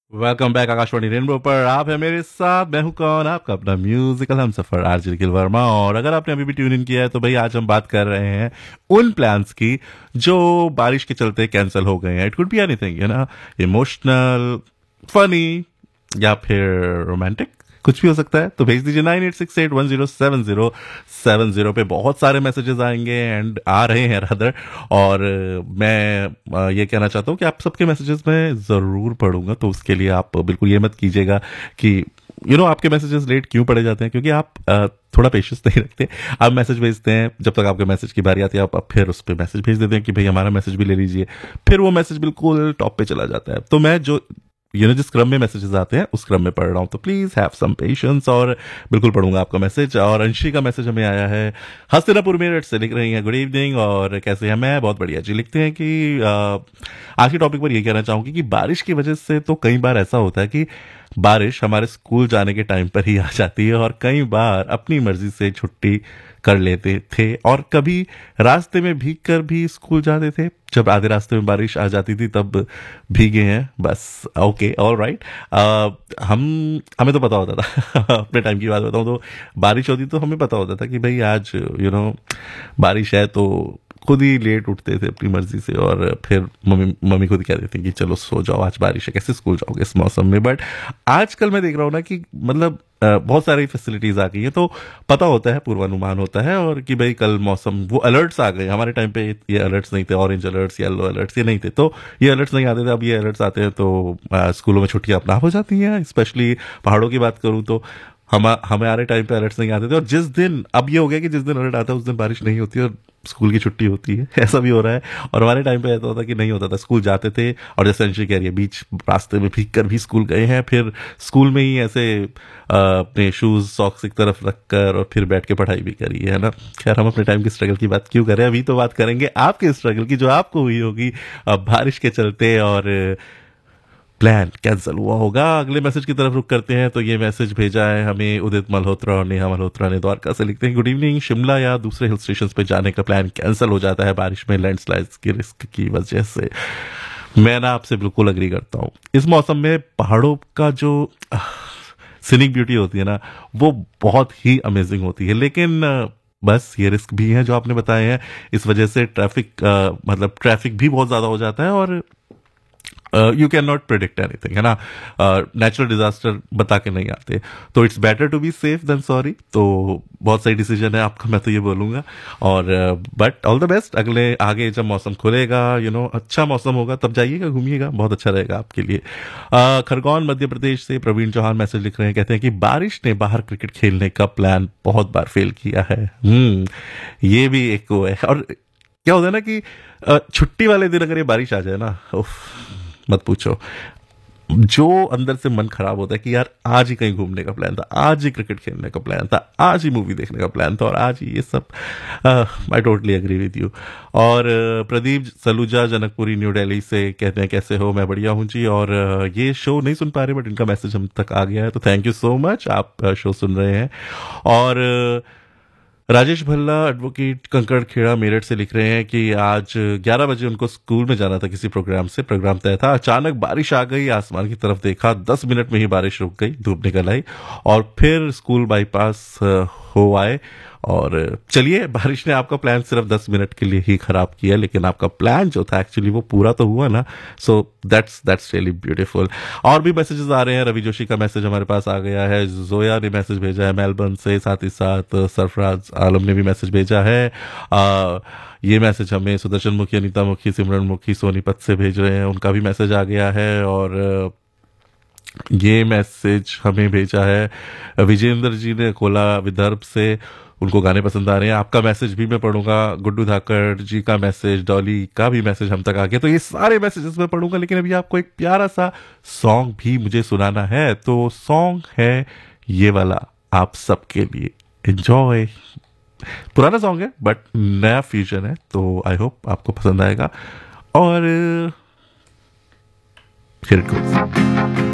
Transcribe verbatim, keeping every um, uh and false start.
Welcome back Akashvani rainbow पर। आप है मेरे साथ, मैं हूं कौन, आपका अपना म्यूजिकल हम सफर आरजे निखिल वर्मा। और अगर आपने अभी भी ट्यून इन किया है तो भाई आज हम बात कर रहे हैं उन प्लान्स की जो बारिश के चलते कैंसिल हो गए हैं। It could be anything, you know, emotional, funny या फिर रोमांटिक, कुछ भी हो सकता है। तो भेज दीजिए nine eight six eight one zero seven zero seven zero पे। बहुत सारे मैसेजेस आएंगे एंड आ रहे हैं रादर। और अ, मैं अ, ये कहना चाहता हूँ कि आप सबके मैसेजेस मैं ज़रूर पढ़ूंगा, तो उसके लिए आप बिल्कुल ये मत कीजिएगा कि यू you नो know, आपके मैसेजेस लेट क्यों पड़े जाते हैं, क्योंकि आप अ, थोड़ा पेशेंस नहीं रखते। आप मैसेज भेजते हैं, जब तक आपके मैसेज की बारी आती है आप आप फिर उस पर मैसेज भेज देते हैं कि भाई हमारा मैसेज भी ले लीजिए। फिर वो मैसेज बिल्कुल टॉप पे चला जाता है। तो मैं जो यू नो जिस क्रम में मैसेजेस आते हैं उस क्रम में पढ़ रहा हूँ, तो प्लीज हैव सम पेशेंस और बिल्कुल पढ़ूंगा आपका मैसेज। और अंशी का मैसेज हमें आया है हस्तिनापुर मेरठ से, लिख रही हैं गुड इवनिंग और कैसे हैं। मैं बहुत बढ़िया जी। लिखते हैं कि अ, आज के टॉपिक पर ये कहना चाहूंगी कि बारिश की वजह से तो कई बार ऐसा होता है कि बारिश हमारे स्कूल जाने के टाइम पर ही आ जाती है और कई बार अपनी मर्जी से छुट्टी कर लेते थे और कभी रास्ते में भीग कर भी स्कूल जाते थे। जब आधे रास्ते में बारिश आ जाती थी तब भीगे हैं बस। Okay, all right. हम हमें तो पता होता था अपने टाइम की बात बताऊं तो बारिश होती तो हमें पता होता था कि भाई आज यू नो बारिश है, तो खुद ही लेट उठते थे अपनी मर्जी से और फिर मम्मी मम्मी खुद कह देती कि चलो सो जाओ, आज बारिश है, कैसे स्कूल जाओगे इस मौसम में। बट आजकल मैं देख रहा हूँ ना कि मतलब अ, बहुत सारी फैसिलिटीज आ गई है, तो पता होता है, पूर्वानुमान होता है और कि भाई कल मौसम, वो अलर्ट्स आ गए। हमारे टाइम पे ये अलर्ट्स नहीं थे, ऑरेंज अलर्ट्स, येलो अलर्ट्स ये नहीं थे, तो ये अलर्ट्स नहीं आते थे। अब ये अलर्ट्स आते हैं तो अ, स्कूलों में छुट्टियां अपना हो जाती हैं। स्पेशली पहाड़ों की बात करूं तो हम हमारे टाइम पे अलर्ट्स नहीं आते थे, और जिस दिन, अब ये हो गया कि जिस दिन अलर्ट आता है उस दिन बारिश नहीं होती और स्कूल की छुट्टी होती है। ऐसा भी हो रहा है। और हमारे टाइम पे ऐसा होता कि नहीं होता था, स्कूल जाते थे और जैसे अंशी कह रही है बीच रास्ते में भीग कर भी स्कूल गए हैं, फिर स्कूल में ही ऐसे अ, अपने शूज सॉक्स एक तरफ रखकर और फिर बैठ के पढ़ाई भी करी है ना। खैर, हम अपने टाइम की स्ट्रगल की बात क्यों करें, अभी तो बात करेंगे आपके स्ट्रगल की जो आपको हुई होगी अ, बारिश के चलते और प्लान कैंसिल हुआ होगा। अगले मैसेज की तरफ रुक करते हैं। तो ये मैसेज भेजा है हमें उदित मल्होत्रा और नेहा मल्होत्रा ने द्वारका से। लिखते हैं गुड इवनिंग, शिमला या दूसरे हिल स्टेशन पे जाने का प्लान कैंसिल हो जाता है बारिश में लैंडस्लाइड्स की रिस्क की वजह से। मैं ना आपसे बिल्कुल अग्री करता हूँ। इस मौसम में पहाड़ों का जो सीनिक ब्यूटी होती है ना, वो बहुत ही अमेजिंग होती है। लेकिन अ, बस ये रिस्क भी है जो आपने बताए हैं। इस वजह से ट्रैफिक अ, मतलब ट्रैफिक भी बहुत ज्यादा हो जाता है और you can not predict anything, है ना। नेचुरल डिजास्टर बता के नहीं आते, तो it's better to be safe then sorry. तो बहुत सही डिसीजन है आपका, मैं तो ये बोलूंगा। और बट ऑल द बेस्ट। अगले आगे जब मौसम खुलेगा, यू you नो know, अच्छा मौसम होगा तब जाइएगा, घूमिएगा, बहुत अच्छा रहेगा आपके लिए। uh, खरगोन मध्य प्रदेश से प्रवीण चौहान मैसेज लिख रहे हैं, कहते हैं कि बारिश ने बाहर क्रिकेट खेलने का प्लान बहुत बार फेल किया है। हम्म ये भी एक वो है। और क्या होता है ना कि अ, छुट्टी वाले दिन अगर ये बारिश आ जाए ना, उफ, मत पूछो। जो अंदर से मन खराब होता है कि यार आज ही कहीं घूमने का प्लान था, आज ही क्रिकेट खेलने का प्लान था, आज ही मूवी देखने का प्लान था और आज ही ये सब। I totally agree with you. और अ, प्रदीप सलूजा जनकपुरी न्यू दिल्ली से कहते हैं कैसे हो, मैं बढ़िया हूँ जी। और अ, ये शो नहीं सुन पा रहे बट इनका मैसेज हम तक आ गया है, तो थैंक यू सो मच, आप अ, शो सुन रहे हैं। और अ, राजेश भल्ला एडवोकेट कंकड़ खेड़ा मेरठ से लिख रहे हैं कि आज ग्यारह बजे उनको स्कूल में जाना था किसी प्रोग्राम से, प्रोग्राम तय था, अचानक बारिश आ गई, आसमान की तरफ देखा, दस मिनट में ही बारिश रुक गई, धूप निकल आई और फिर स्कूल बाईपास अ, हो आए। और चलिए, बारिश ने आपका प्लान सिर्फ दस मिनट के लिए ही खराब किया, लेकिन आपका प्लान जो था एक्चुअली वो पूरा तो हुआ ना। So that's that's really beautiful. और भी मैसेजेस आ रहे हैं। रवि जोशी का मैसेज हमारे पास आ गया है, जोया ने मैसेज भेजा है मेलबर्न से, साथ ही साथ सरफराज आलम ने भी मैसेज भेजा है। आ, ये मैसेज हमें सुदर्शन मुखी, अनीता मुखी, सिमरन मुखी सोनीपत से भेज रहे हैं, उनका भी मैसेज आ गया है। और ये मैसेज हमें भेजा है विजेंद्र जी ने कोला विदर्भ से, उनको गाने पसंद आ रहे हैं। आपका मैसेज भी मैं पढ़ूंगा, गुड्डू धाकड़ जी का मैसेज, डॉली का भी मैसेज हम तक आ गया। तो ये सारे मैसेजेस मैं पढ़ूंगा, लेकिन अभी आपको एक प्यारा सा सॉन्ग भी मुझे सुनाना है। तो सॉन्ग है ये वाला आप सबके लिए, एंजॉय। पुराना सॉन्ग है बट नया फ्यूजन है, तो आई होप आपको पसंद आएगा। और फिर